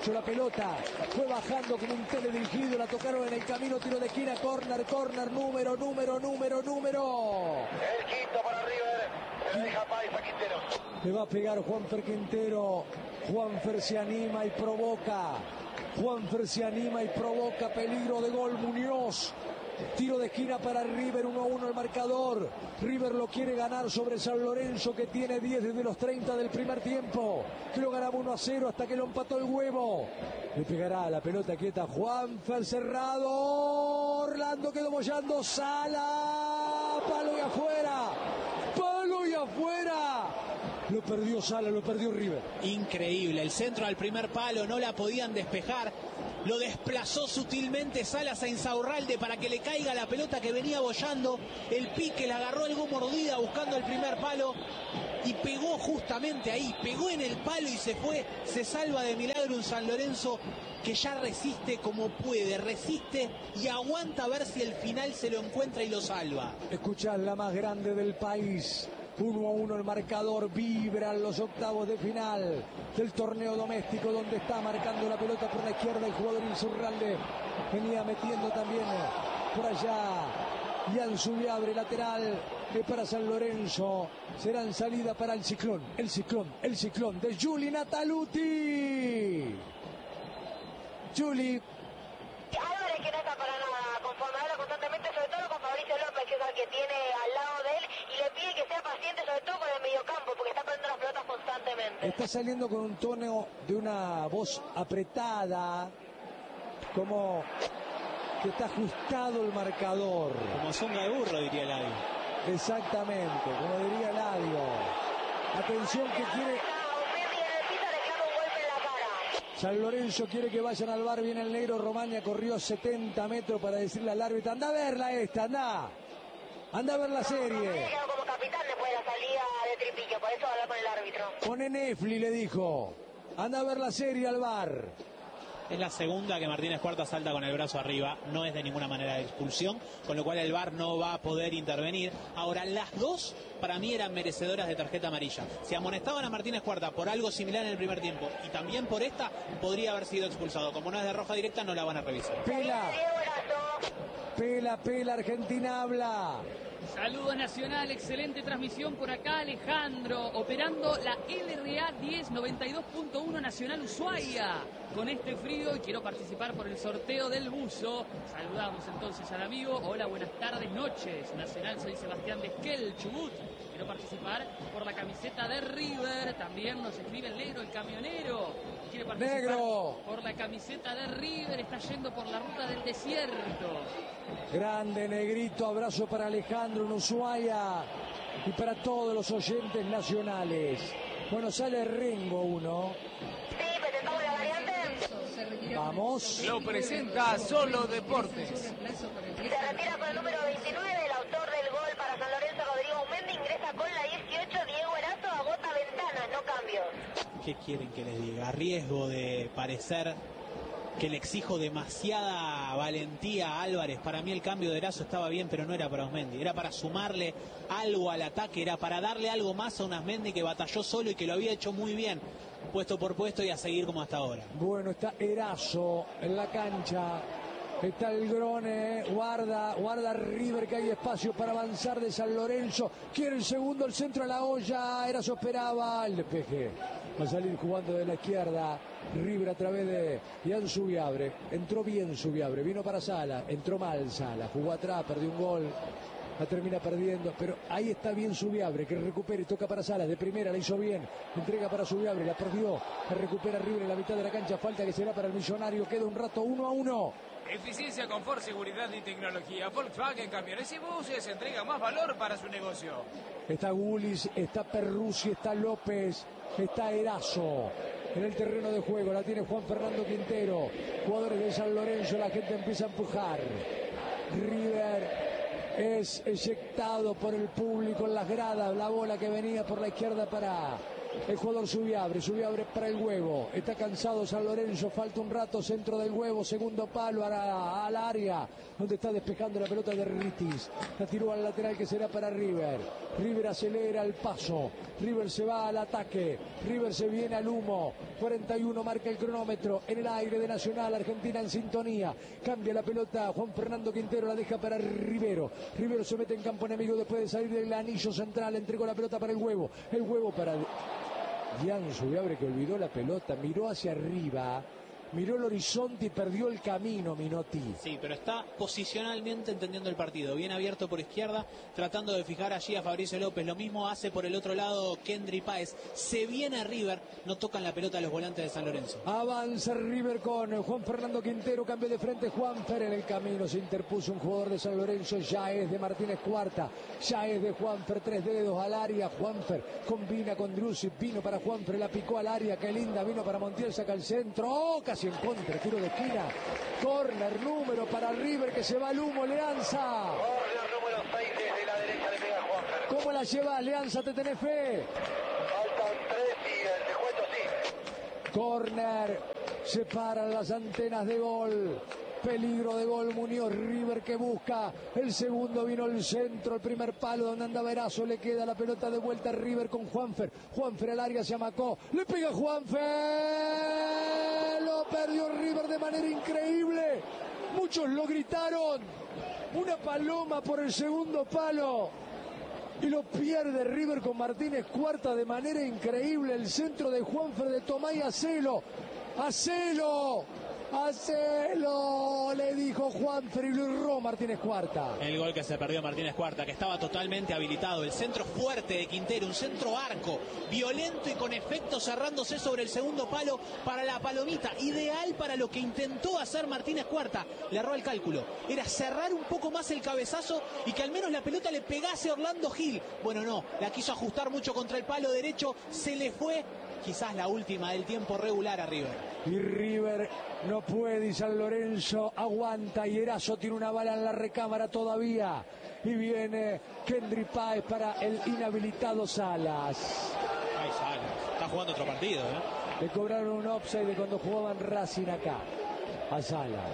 mucho la pelota, fue bajando como un teledirigido, la tocaron en el camino, tiro de esquina, córner, córner, número, número, número, número. El quinto para River, se deja Páez a Quintero. Le va a pegar Juanfer Quintero, Juanfer se anima y provoca, Juanfer se anima y provoca, peligro de gol Muñoz. Tiro de esquina para River, uno a uno el marcador. River lo quiere ganar sobre San Lorenzo, que tiene diez desde los treinta del primer tiempo, que lo ganaba uno a cero hasta que lo empató el Huevo. Le pegará la pelota quieta Juanfer, cerrado, Orlando quedó bollando, Sala, palo y afuera, palo y afuera. Lo perdió Sala, lo perdió River. Increíble, el centro al primer palo, no la podían despejar. Lo desplazó sutilmente Salas a Insaurralde para que le caiga la pelota que venía bollando. El pique la agarró algo mordida buscando el primer palo y pegó justamente ahí, pegó en el palo y se fue. Se salva de milagro un San Lorenzo que ya resiste como puede, resiste y aguanta a ver si el final se lo encuentra y lo salva. Escuchad, la más grande del país. uno a uno el marcador, vibran los octavos de final del torneo doméstico, donde está marcando la pelota por la izquierda el jugador Insaurralde. Venía metiendo también por allá Ian Zubiabre, lateral para San Lorenzo. Será en salida para el ciclón, el ciclón, el ciclón de Juli Nataluti. Juli. Álvarez, que no está para nada conforme, habla constantemente, sobre todo con Fabricio López, que es el que tiene al lado de él, y le pide que sea paciente, sobre todo con el mediocampo, porque está perdiendo las pelotas constantemente. Está saliendo con un tono de una voz apretada, como que está ajustado el marcador. Como zunga de burro, diría Eladio. Exactamente, como diría Eladio. Atención que quiere... San Lorenzo quiere que vayan al bar, viene el negro, Romaña corrió setenta metros para decirle al árbitro, anda a verla esta, anda, anda a ver la serie. Romaña quedó como capitán después de la salida de Tripique, por eso va a hablar con el árbitro. Pone Nefli, le dijo, anda a ver la serie al bar. Es la segunda que Martínez Cuarta salta con el brazo arriba, no es de ninguna manera de expulsión, con lo cual el V A R no va a poder intervenir. Ahora, las dos para mí eran merecedoras de tarjeta amarilla. Si amonestaban a Martínez Cuarta por algo similar en el primer tiempo y también por esta, podría haber sido expulsado. Como no es de roja directa, no la van a revisar. Pela, pela, pela, Argentina habla. Saludos Nacional, excelente transmisión por acá Alejandro, operando la L R A diez noventa y dos punto uno Nacional Ushuaia. Con este frío y quiero participar por el sorteo del buzo. Saludamos entonces al amigo. Hola, buenas tardes, noches. Nacional, soy Sebastián de Esquel, Chubut. Quiero participar por la camiseta de River. También nos escribe el negro, el camionero. Quiere participar Negro. por la camiseta de River. Está yendo por la ruta del desierto. Grande, negrito, abrazo para Alejandro en Ushuaia y para todos los oyentes nacionales. Bueno, sale Rengo uno. Sí, presentamos la variante. Vamos. Lo presenta Solo Deportes. Se retira con el número veintinueve, el autor del gol para San Lorenzo, Rodrigo Aumendi, ingresa con la dieciocho, Diego Erazo, agota ventanas, no cambios. ¿Qué quieren que les diga? A riesgo de parecer que le exijo demasiada valentía a Álvarez. Para mí el cambio de Erazo estaba bien, pero no era para Osmendi. Era para sumarle algo al ataque, era para darle algo más a un Osmendi que batalló solo y que lo había hecho muy bien, puesto por puesto, y a seguir como hasta ahora. Bueno, está Erazo en la cancha. Está el Grone, guarda, guarda River, que hay espacio para avanzar de San Lorenzo. Quiere el segundo, el centro a la olla. Erazo esperaba el despeje. Va a salir jugando de la izquierda River a través de Ian Zubiabre. Entró bien Zubiabre, vino para Sala, entró mal Sala, jugó atrás, perdió un gol, la termina perdiendo, pero ahí está bien Zubiabre, que recupera y toca para Salas, de primera la hizo bien, entrega para Zubiabre, la perdió, la recupera River en la mitad de la cancha, falta que será para el Millonario, queda un rato uno a uno. Eficiencia, confort, seguridad y tecnología. Volkswagen Camiones y Buses entrega más valor para su negocio. Está Gulis, está Perruzzi, está López, está Erazo en el terreno de juego. La tiene Juan Fernando Quintero. Jugadores de San Lorenzo, la gente empieza a empujar. River es eyectado por el público en las gradas. La bola que venía por la izquierda para el jugador Subiabre, Subiabre para el Huevo, está cansado San Lorenzo, falta un rato, centro del Huevo, segundo palo a- al área, donde está despejando la pelota de Ritis, la tiró al lateral que será para River, River acelera el paso, River se va al ataque, River se viene al humo, cuarenta y uno marca el cronómetro, en el aire de Nacional, Argentina en sintonía, cambia la pelota, Juan Fernando Quintero la deja para Rivero, Rivero se mete en campo enemigo después de salir del anillo central, entregó la pelota para el Huevo, el Huevo para Dian Subiabre, que olvidó la pelota, miró hacia arriba, miró el horizonte y perdió el camino, Minotti. Sí, pero está posicionalmente entendiendo el partido. Bien abierto por izquierda, tratando de fijar allí a Fabricio López. Lo mismo hace por el otro lado Kendry Páez. Se viene a River, no tocan la pelota a los volantes de San Lorenzo. Avanza River con Juan Fernando Quintero, cambio de frente Juanfer, en el camino se interpuso un jugador de San Lorenzo, ya es de Martínez Cuarta, ya es de Juanfer, tres dedos al área, Juanfer combina con Drussi, vino para Juanfer, la picó al área, qué linda, vino para Montiel, saca el centro, oh, casi en contra, tiro de esquina, córner número para River que se va al humo, Leanza. Córner número seis desde la derecha le pega Juanfer. ¿Cómo la llevas, Leanza? ¿Te tenés fe? Faltan tres y el descuento sí. Córner, separan las antenas de gol. Peligro de gol, Muñoz, River que busca, el segundo vino el centro, el primer palo donde anda Erazo, le queda la pelota de vuelta a River con Juanfer, Juanfer al área se amacó, le pega Juanfer, lo perdió River de manera increíble, muchos lo gritaron, una paloma por el segundo palo, y lo pierde River con Martínez Cuarta de manera increíble, el centro de Juanfer de Tomás y hacelo, hacelo. ¡Hacelo! Le dijo Juanfer y lo erró Martínez Cuarta. El gol que se perdió Martínez Cuarta, que estaba totalmente habilitado. El centro fuerte de Quintero, un centro arco, violento y con efecto cerrándose sobre el segundo palo para la palomita. Ideal para lo que intentó hacer Martínez Cuarta. Le erró el cálculo. Era cerrar un poco más el cabezazo y que al menos la pelota le pegase a Orlando Gil. Bueno, no, la quiso ajustar mucho contra el palo derecho. Se le fue quizás la última del tiempo regular a River. Y River no puede y San Lorenzo aguanta y Erazo tiene una bala en la recámara todavía. Y viene Kendry Páez para el inhabilitado Salas. Ay, Salas, está jugando otro partido, ¿eh? Le cobraron un offside de cuando jugaban Racing acá a Salas.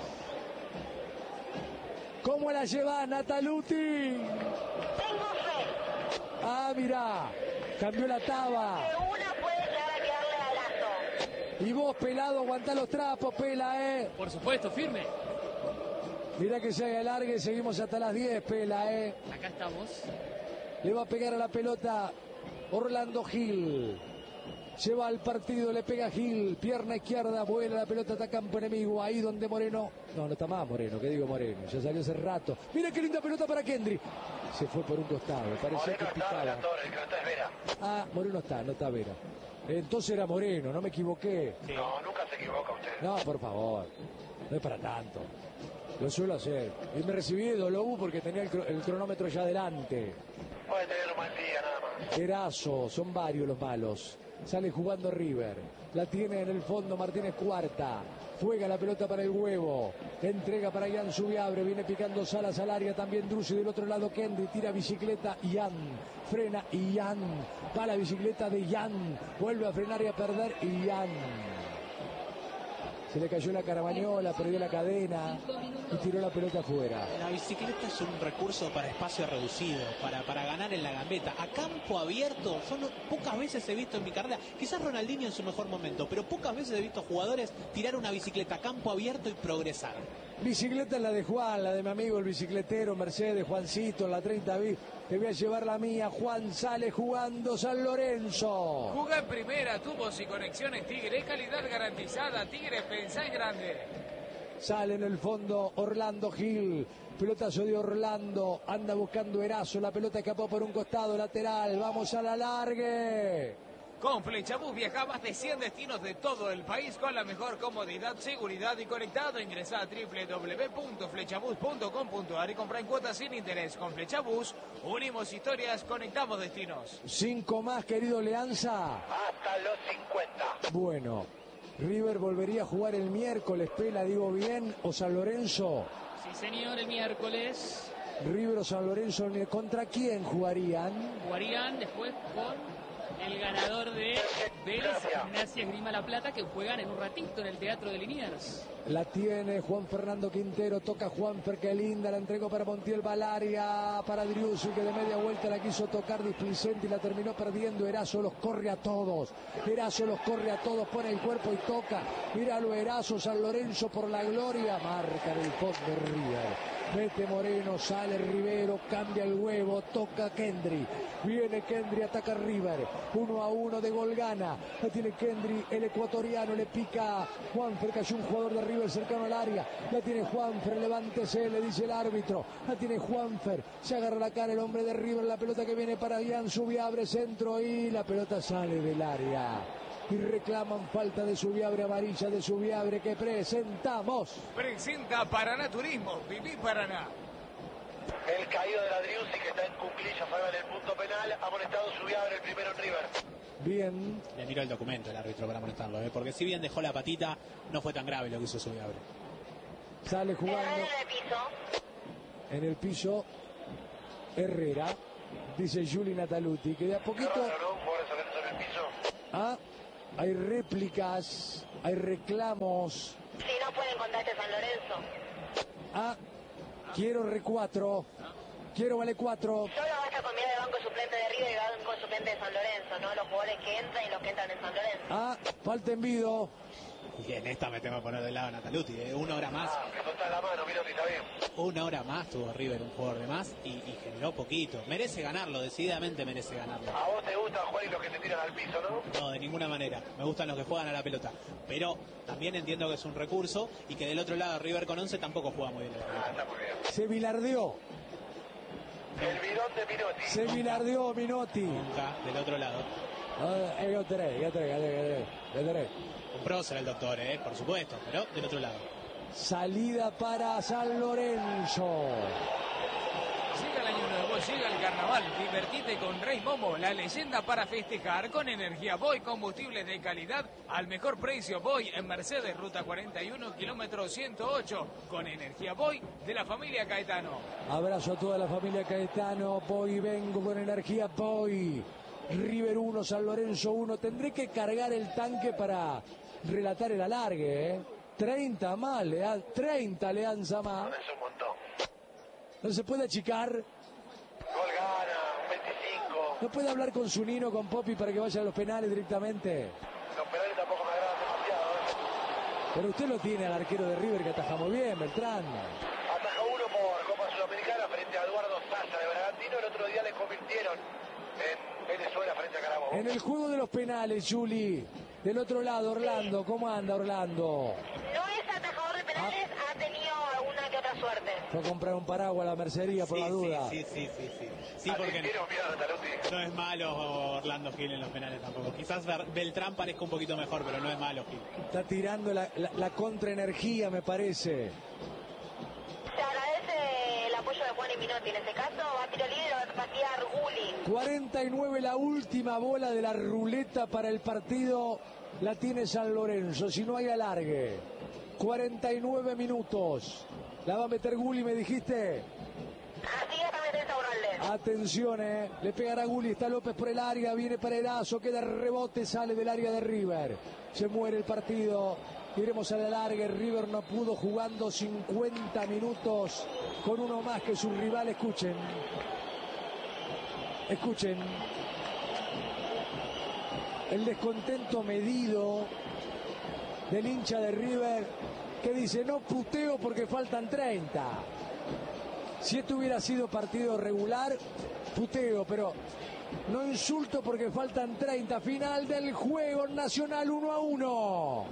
¿Cómo la lleva Nataluti? Tengo fe. Ah, mirá, cambió la taba. Que una puede llegar a quedarle a Erazo. Y vos, pelado, aguantá los trapos, pela, eh. Por supuesto, firme. Mirá que se haga largue, seguimos hasta las diez, pela, eh. Acá estamos. Le va a pegar a la pelota Orlando Gil. Se va al partido, le pega Gil, pierna izquierda, vuela la pelota, está campo enemigo, ahí donde Moreno, no, no está más Moreno, ¿qué digo Moreno? Ya salió hace rato, mira qué linda pelota para Kendry, se fue por un costado, parecía que Moreno está, picaba. relator, el que no está es Vera. Ah, Moreno está, no está Vera. Entonces era Moreno, no me equivoqué. No, nunca se equivoca usted. No, por favor, no es para tanto. Lo suelo hacer. Y me recibí de W porque tenía el, cro- el cronómetro ya adelante. Puede tener un mal día nada más. Erazo, son varios los malos. Sale jugando River. La tiene en el fondo Martínez Cuarta. Juega la pelota para el Huevo. Entrega para Ian Subiabre. Viene picando Salas al área. También Drussi del otro lado. Kendry tira bicicleta. Ian. Frena Ian. Va la bicicleta de Ian. Vuelve a frenar y a perder Ian. Se le cayó la carabañola, perdió la cadena y tiró la pelota afuera. La bicicleta es un recurso para espacio reducido, para, para ganar en la gambeta. A campo abierto, yo no- pocas veces he visto en mi carrera, quizás Ronaldinho en su mejor momento, pero pocas veces he visto jugadores tirar una bicicleta a campo abierto y progresar. Bicicleta es la de Juan, la de mi amigo el bicicletero, Mercedes, Juancito, la treinta B. Te voy a llevar la mía. Juan sale jugando San Lorenzo. Juega en primera, tubos y conexiones Tigre, calidad garantizada. Tigre, pensá en grande. Sale en el fondo Orlando Gil. Pelotazo de Orlando. Anda buscando Erazo. La pelota escapó por un costado lateral. Vamos a la largue. Con Flechabús viaja a más de cien destinos de todo el país con la mejor comodidad, seguridad y conectado. Ingresá a doble u doble u doble u punto flechabús punto com punto a r y compra en cuotas sin interés. Con Flechabús unimos historias, conectamos destinos. Cinco más, querido Leanza. Hasta los cincuenta. Bueno, River volvería a jugar el miércoles, Pela, digo bien, o San Lorenzo. Sí, señor, el miércoles. River o San Lorenzo, ¿contra quién jugarían? Jugarían después con el ganador de Vélez, Gimnasia Esgrima La Plata, que juegan en un ratito en el Teatro de Liniers. La tiene Juan Fernando Quintero, toca Juanfer, que linda, la entregó para Montiel Valaria, para Driussi, que de media vuelta la quiso tocar displicente y la terminó perdiendo. Erazo los corre a todos, Erazo los corre a todos, pone el cuerpo y toca. Míralo, Erazo, San Lorenzo por la gloria, marca en el post de River. Mete Moreno, sale Rivero, cambia el huevo, toca Kendry. Viene Kendry, ataca River. Uno a uno de gol gana. La tiene Kendry, el ecuatoriano, le pica Juanfer, cayó un jugador de River cercano al área. La tiene Juanfer, levántese, le dice el árbitro. La tiene Juanfer, se agarra la cara el hombre de River, la pelota que viene para Ian Subiabre, centro y la pelota sale del área. Y reclaman falta de Subiabre, amarilla de Subiabre, que presentamos. Presenta Paraná Turismo, viví Paraná. El caído de la Driussi, que está en cuclillas ahora en el punto penal, ha amonestado Subiabre, el primero en River. Bien. Le miró el documento el árbitro para amonestarlo, ¿eh? Porque si bien dejó la patita, no fue tan grave lo que hizo Subiabre. Sale jugando. En el piso. En el piso, Herrera, dice Juli Nataluti, que de a poquito... Qué raro, ¿no? Un jugador de San Lorenzo en el piso. Ah, hay réplicas, hay reclamos. Si no pueden contarte San Lorenzo. Ah, quiero R cuatro, quiero vale cuatro. Solo basta con mirar el banco suplente de River y el banco suplente de San Lorenzo, no los jugadores que entran y los que entran en San Lorenzo. Ah, falta en Vido. Y en esta me tengo que poner del lado de Nataluti, ¿eh? Una hora más. Ah, que soltá la mano, mira si está bien. Una hora más tuvo River, un jugador de más, y, y generó poquito. Merece ganarlo, decididamente merece ganarlo. A vos te gusta jugar y los que se tiran al piso, ¿no? No, de ninguna manera. Me gustan los que juegan a la pelota. Pero también entiendo que es un recurso y que del otro lado River con once tampoco juega muy bien a la pelota. Ah, está muy bien. Se bilardeó, El bidón de Minotti. se bilardeó Minotti. Nunca, del otro lado. Ah, eh, yo tenés, yo tenés, yo tenés, yo tenés. Un prócer el doctor, ¿eh? Por supuesto, pero del otro lado. Salida para San Lorenzo. Llega el año nuevo, llega el carnaval, divertite con Rey Momo, la leyenda para festejar con energía Boy, combustible de calidad al mejor precio. Boy en Mercedes, ruta cuarenta y uno, kilómetro ciento ocho, con energía Boy de la familia Caetano. Abrazo a toda la familia Caetano. Voy y vengo con energía Boy. River uno, San Lorenzo uno. Tendré que cargar el tanque para relatar el alargue, ¿eh? treinta más, le dan, treinta le dan Samá. Es un montón. No se puede achicar. Gol gana, un veinticinco. No puede hablar con Zunino, con Popi para que vaya a los penales directamente. Los penales tampoco me agradan demasiado, ¿eh? Pero usted lo tiene al arquero de River que ataja muy bien, Beltrán. Ataja uno por Copa Sudamericana frente a Eduardo Sasa de Bragantino. El otro día le convirtieron en Venezuela frente a Carabobo. En el juego de los penales, Juli. Del otro lado, Orlando. ¿Cómo anda Orlando? No es atajador de penales, ha tenido alguna que otra suerte. Fue a comprar un paraguas a la mercería por Sí, la sí, duda. Sí, sí, sí, sí. Sí, porque Argentino, mira, Nataluti. no es malo Orlando Gil en los penales tampoco. Quizás Beltrán parezca un poquito mejor, pero no es malo Gil. Está tirando la, la, la contraenergía, me parece. Se agradece el apoyo de Juan y Minotti. En este caso va a tiro libre, va a tirar Gulli. cuarenta y nueve, la última bola de la ruleta para el partido. La tiene San Lorenzo, si no hay alargue. cuarenta y nueve minutos. La va a meter Gulli, me dijiste. Así es, también está Urralde. Atención, eh. Le pegará Gulli, está López por el área, viene para Erazo, queda rebote, sale del área de River. Se muere el partido. Iremos al alargue. River no pudo, jugando cincuenta minutos con uno más que su rival. Escuchen. Escuchen. El descontento medido del hincha de River, que dice: no puteo porque faltan treinta. Si esto hubiera sido partido regular, puteo, pero no insulto porque faltan treinta. Final del juego, Nacional uno a uno.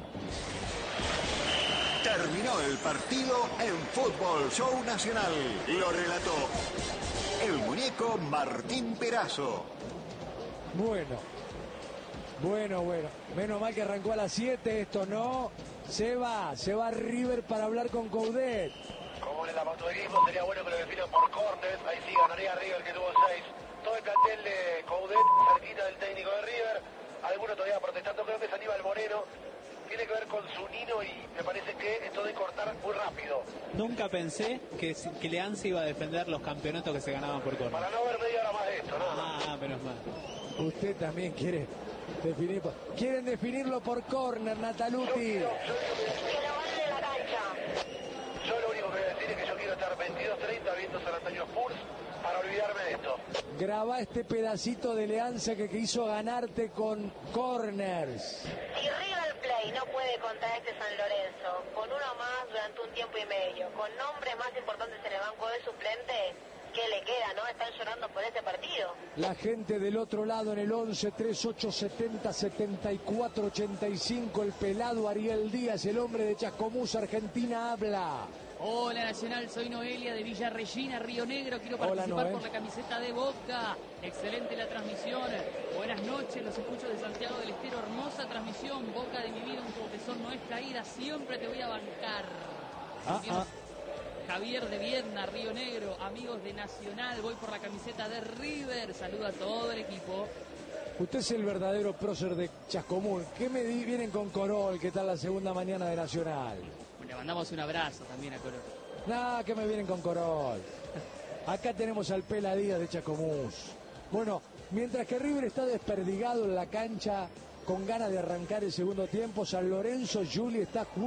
Terminó el partido en Fútbol Show Nacional. Lo relató el muñeco Martín Perazo. Bueno, bueno, bueno. Menos mal que arrancó a las siete, esto no. Se va, se va River para hablar con Coudet. Como en el amadorismo, sería bueno que lo definan por corners. Ahí sí ganaría River, que tuvo seis. Todo el plantel de Coudet, cerquita del técnico de River. Algunos todavía protestando, creo que es Aníbal Moreno. Tiene que ver con Zunino y me parece que esto de cortar muy rápido. Nunca pensé que, que Leanza iba a defender los campeonatos que se ganaban por corner. Para no ver media hora más de esto, nada. Ah, menos mal. Usted también quiere definir. por- Quieren definirlo por córner, Nataluti. Que lo ganen en la cancha. Yo lo único que voy a decir es que yo quiero estar veintidós treinta viendo San Antonio Spurs para olvidarme de esto. Graba este pedacito de Leanza que quiso ganarte con corners. Si River Plate no puede contra este San Lorenzo, con uno más durante un tiempo y medio, con nombres más importantes en el banco de suplentes, ¿qué le queda, no? Están llorando por este partido. La gente del otro lado en el once, treinta y ocho, setenta, setenta y cuatro, ochenta y cinco, el pelado Ariel Díaz, el hombre de Chascomús, Argentina, habla. Hola Nacional, soy Noelia de Villa Regina, Río Negro. Quiero Hola, participar Noel. por la camiseta de Boca. Excelente la transmisión. Buenas noches, los escucho de Santiago del Estero. Hermosa transmisión. Boca de mi vida, un profesor no es caída. Siempre te voy a bancar. Ah, ah. Javier de Viedma, Río Negro. Amigos de Nacional, voy por la camiseta de River. Saluda a todo el equipo. Usted es el verdadero prócer de Chascomús. ¿Qué me di- vienen con Corol? ¿Qué tal la segunda mañana de Nacional? Le mandamos un abrazo también a Color. Nada, que me vienen con Corol. Acá tenemos al Pela Díaz de Chascomús. Bueno, mientras que River está desperdigado en la cancha con ganas de arrancar el segundo tiempo, San Lorenzo Juli está jugando